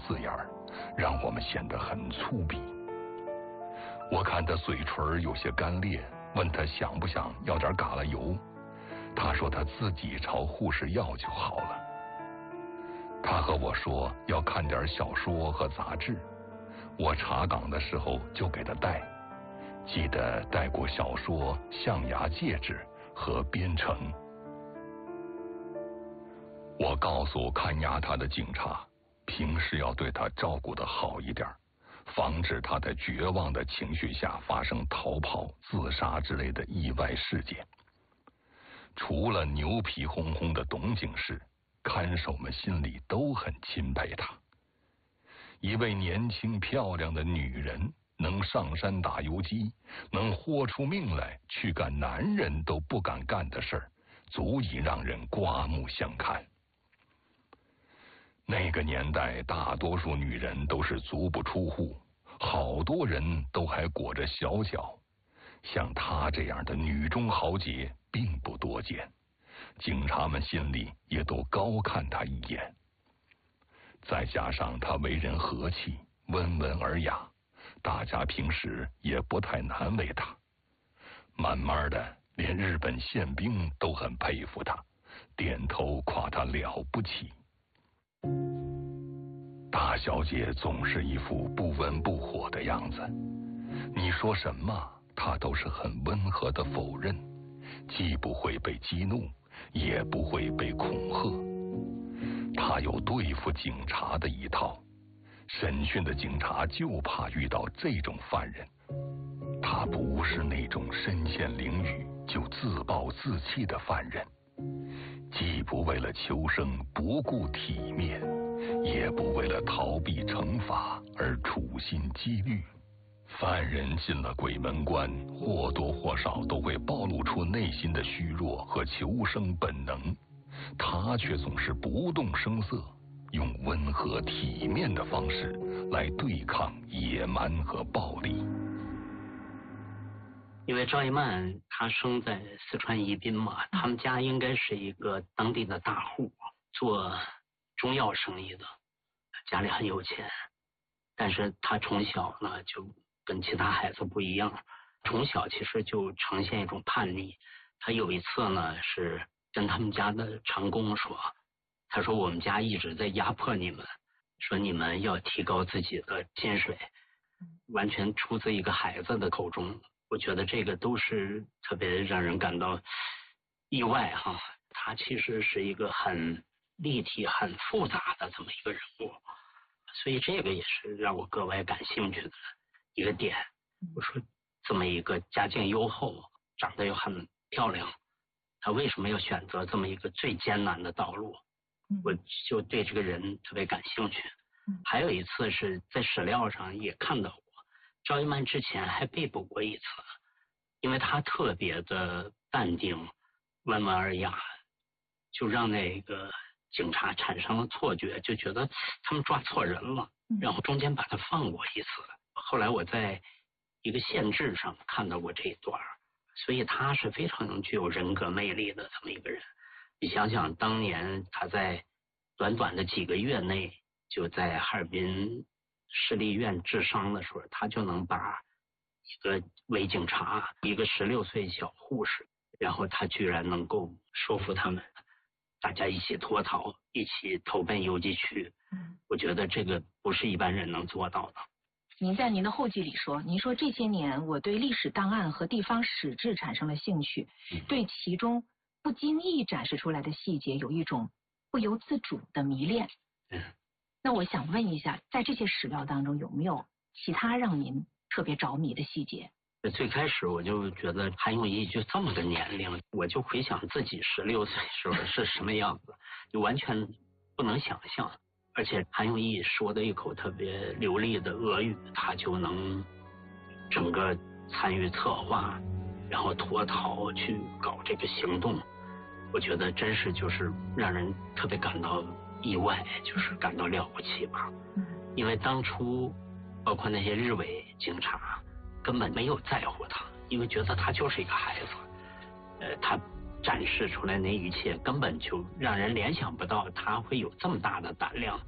字眼儿，让我们显得很粗鄙。我看他嘴唇有些干裂，问他想不想要点嘎啦油，他说他自己朝护士要就好了。他和我说要看点小说和杂志，我查岗的时候就给他带，记得带过小说《象牙戒指》和《边城》。我告诉看押他的警察，平时要对他照顾得好一点，防止他在绝望的情绪下发生逃跑、自杀之类的意外事件。除了牛皮哄哄的董警士，看守们心里都很钦佩他。一位年轻漂亮的女人能上山打游击，能豁出命来去干男人都不敢干的事儿，足以让人刮目相看。那个年代，大多数女人都是足不出户，好多人都还裹着小脚。像她这样的女中豪杰并不多见，警察们心里也都高看她一眼。再加上她为人和气，温文尔雅，大家平时也不太难为她。慢慢的，连日本宪兵都很佩服她，点头夸她了不起。大小姐总是一副不温不火的样子，你说什么她都是很温和的否认，既不会被激怒，也不会被恐吓。她有对付警察的一套，审讯的警察就怕遇到这种犯人。她不是那种身陷囹圄就自暴自弃的犯人，既不为了求生不顾体面，也不为了逃避惩罚而处心积虑。犯人进了鬼门关，或多或少都会暴露出内心的虚弱和求生本能，他却总是不动声色，用温和体面的方式来对抗野蛮和暴力。 因为赵一曼她生在四川宜宾嘛，他们家应该是一个当地的大户，做中药生意的，家里很有钱。但是她从小呢就跟其他孩子不一样，从小其实就呈现一种叛逆。她有一次呢是跟他们家的长工说，他说我们家一直在压迫你们，说你们要提高自己的薪水，完全出自一个孩子的口中。我觉得这个都是特别让人感到意外哈。他其实是一个很立体、很复杂的这么一个人物，所以这个也是让我格外感兴趣的一个点。我说这么一个家境优厚、长得又很漂亮，他为什么要选择这么一个最艰难的道路？我就对这个人特别感兴趣。还有一次是在史料上也看到过，赵一曼之前还被捕过一次，因为他特别的淡定、温文尔雅，就让那个警察产生了错觉，就觉得他们抓错人了，然后中间把他放过一次。后来我在一个县志上看到过这一段，所以他是非常具有人格魅力的这么一个人。你想想，当年他在短短的几个月内，就在哈尔滨市立医院治伤的时候，他就能把一个伪警察，一个16岁小护士，然后他居然能够说服他们，大家一起脱逃，一起投奔游击区。我觉得这个不是一般人能做到的。 您在您的后记里说，您说这些年我对历史档案和地方史志产生了兴趣，对其中不经意展示出来的细节有一种不由自主的迷恋。那我想问一下，在这些史料当中有没有其他让您特别着迷的细节？ 最开始我就觉得韩永义就这么个年龄，我就回想自己16岁时候是什么样子，就完全不能想象。而且韩永义说的一口特别流利的俄语，他就能整个参与策划，然后脱逃去搞这个行动。我觉得真是就是让人特别感到意外，就是感到了不起吧。因为当初包括那些日伪警察根本没有在乎他，因为觉得他就是一个孩子。他展示出来那一切根本就让人联想不到他会有这么大的胆量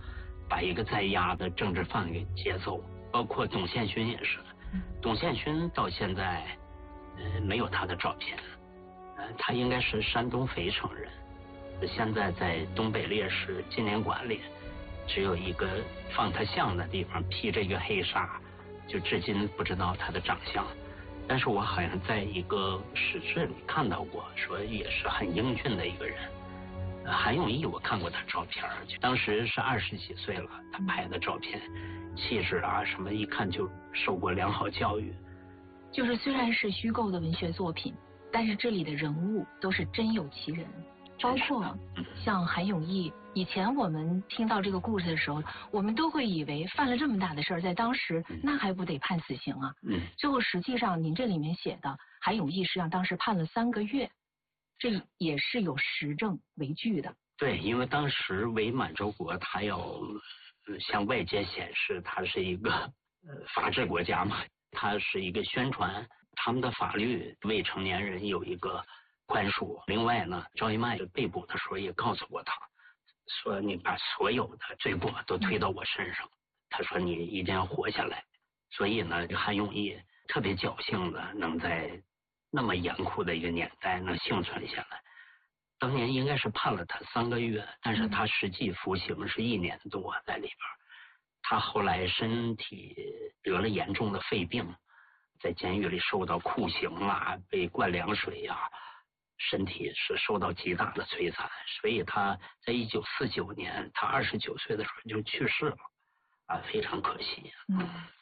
把一个在押的政治犯给劫走，包括董宪勋也是。董宪勋到现在没有他的照片，他应该是山东肥城人，现在在东北烈士纪念馆里只有一个放他像的地方，披着一个黑纱，就至今不知道他的长相。但是我好像在一个史志里看到过，说也是很英俊的一个人。韩永毅我看过他照片，当时是20几岁了，他拍的照片，气质啊什么，一看就受过良好教育。 就是虽然是虚构的文学作品，但是这里的人物都是真有其人，包括像韩永毅。以前我们听到这个故事的时候，我们都会以为犯了这么大的事儿，在当时那还不得判死刑啊？最后实际上您这里面写的韩永毅实际上当时判了3个月，这也是有实证为据的。 对，因为当时伪满洲国他要向外界显示他是一个法治国家嘛，他是一个宣传他们的法律未成年人有一个宽恕。另外呢，赵一麦被捕的时候也告诉过他，说你把所有的罪过都推到我身上，他说你一定要活下来。所以呢，韩永毅特别侥幸的能在那么严酷的一个年代能幸存下来。当年应该是判了他3个月，但是他实际服刑是1年多在里边。他后来身体得了严重的肺病，在监狱里受到酷刑啊，被灌凉水啊，身体是受到极大的摧残，所以他在1949年他29岁的时候就去世了，啊，非常可惜。